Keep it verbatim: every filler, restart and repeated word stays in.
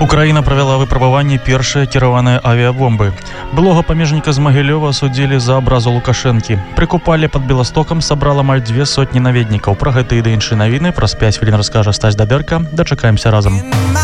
Украіна правяла выпрабаванне першай кіраванай авіабомбы. Былога памежніка з Магілёва судзілі за абразу Лукашэнкі. Прыкупалі пад Беластокам сабрала амаль дзве сотні наведнікаў. Пра гэта і да іншыя навіны праз пяць хвілін раскажа Стась Дадэрка. Дачакаемся разам.